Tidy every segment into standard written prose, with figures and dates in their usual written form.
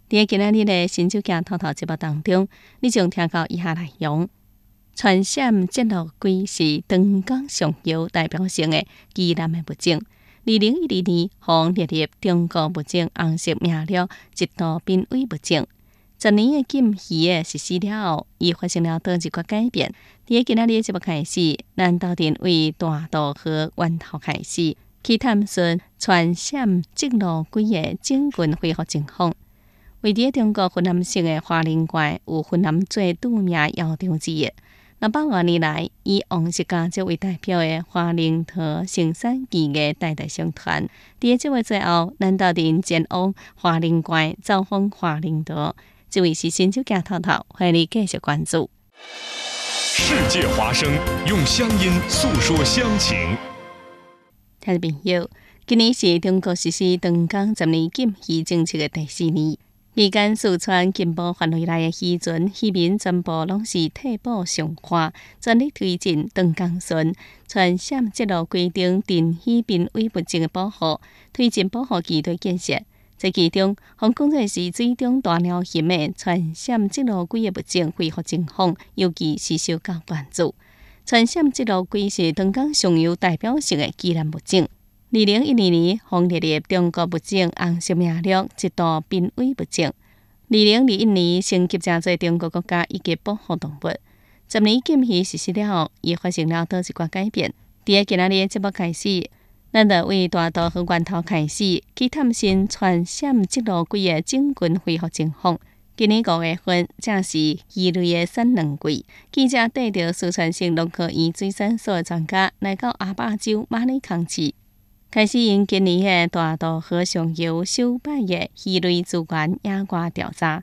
在今仔日的新酒镜头头节目当中，你将听到以下内容：传闪节路龟是长江上游代表性的基南的物种。2012年，获列入中国物种红色名录，一度濒危物种。10年的禁渔的实施了后，伊发生了倒一个改变。在今仔日节目开始，咱斗阵为大渡河源头开始，去探索传闪节路龟的整群恢复情况。位伫中国云南省的花莲县，有云南最著名窑场之一。100多年来，以王氏家族为代表的花莲桃生产技艺代代相传。在节目最后，咱斗阵前往花莲县走访花莲桃。这位是新酒镜头头，欢迎你继续关注。 世界华声，用乡音诉说乡情。 听众朋友，今年是中国实施长江10年禁渔政策的第4年。期间，四川进步范围内的渔船、渔民全部拢是退步上岸，全力推进长江船、传闪节路规定定渔濒危物种的保护，推进保护基地建设。在其中，防讲做是水中大鸟型的传闪节路龟的物种恢复情况，尤其是受到关注。传闪节路龟是长江上游代表性的基南物种。2012年，获列入中国物种红色名录，一度濒危物种。2021年，升级真侪中国国家一级保护动物。10年禁渔实施了后，伊发生了倒一寡改变。在今仔日节目开始，咱就为大渡河源头开始，去探寻传闪节路龟的整群恢复情况。今年5月份，正是鱼类的产卵季。记者带着四川省农科院水产所的专家来到阿坝州马里康市。开始因今年的大渡河上游首摆的鱼类资源野外调查。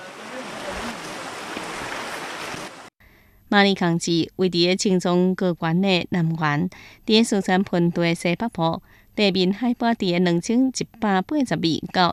马里康市位伫青藏高原的南缘，伫四川盆地西北部，地面海拔伫2180米到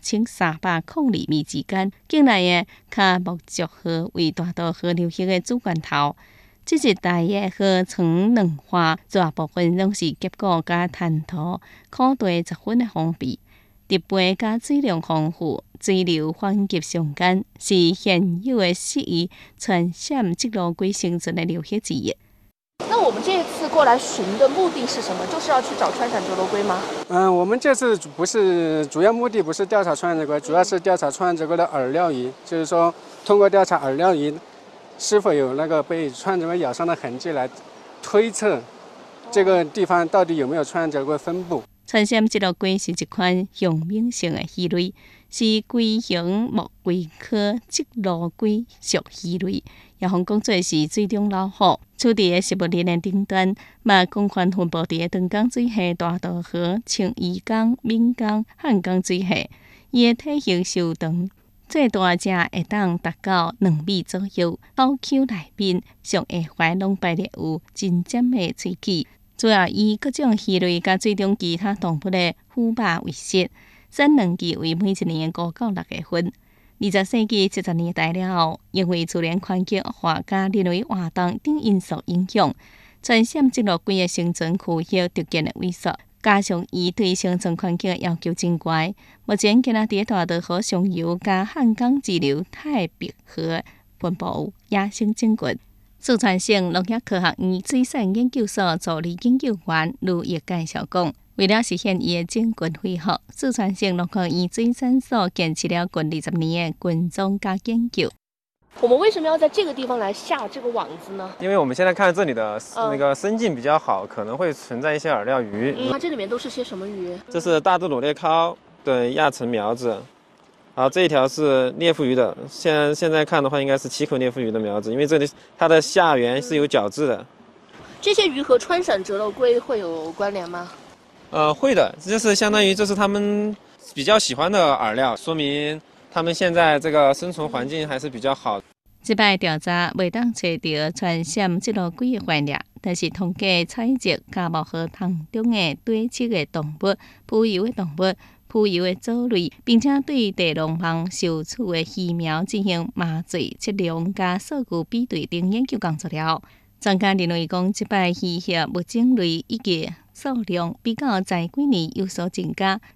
5302米之间。境内的卡木族河为大渡河流域的主源头。这一带的河床嫩化，大部分拢是结构加滩涂，土地十分的封闭，植被加水量丰富，水流缓急上简，是现有的适宜传闪节路龟生存的流域之一。 那我们这次过来寻的目的是什么？就是要去找穿闪节路龟吗？ 我们这次不是主要目的，不是调查穿闪节龟，主要是调查穿闪节龟的饵料鱼，就是说通过调查饵料鱼是否有那个被穿闪节龟咬伤的痕迹来推测这个地方到底有没有穿闪节龟分布。 传闪节路龟是一款向敏性的鱼类，是龟形目龟科节路龟属鱼类，也方讲做是水中老虎。处伫的食物链的顶端，嘛广泛分布伫长江水系、大渡河、青鱼江、闽江、汉江水系。伊的体型修长，最大只会当达到2米左右，口腔内面上下环拢排列有真尖的喙齿，主要以各种鱼类甲水中其他动物的腐肉为食，产卵期为每1年5到6月份。20世纪70年代了后，因为自然环境恶化加人为活动等因素影响，传闪节路龟的生存区域逐渐的萎缩。加上伊对生存环境的要求真高，目前今仔伫大渡河上游加汉江支流太平河分布有野生种群。四川省农业科学院水产研究所助理研究员卢毅介绍讲，为了实现伊的种群恢复，四川省农科院水产所建设了近20年的群种加研究。 我们为什么要在这个地方来下这个网子呢？ 因为我们现在看这里的那个生境比较好，可能会存在一些饵料鱼。 它这里面都是些什么鱼？ 这是大肚裸鬣鸮的亚成苗子，然后这一条是鬣腹鱼的，现在看的话应该是7口鬣腹鱼的苗子，因为这里它的下缘是有角质的。 这些鱼和穿闪节路龟会有关联吗？ 会的，就是相当于这是他们比较喜欢的饵料，说明他们现在这个生存环境还是比较好。 这摆调查未当找到传闪节路龟的原料，但是通过采集加木河塘中的堆积的动物、浮游的动物、浮游的藻类，并且对地龙网受处的鱼苗进行麻醉、测量加数据比对等研究工作了。专家认为讲，这摆鱼类物种类以及数量比较前几年有所增加，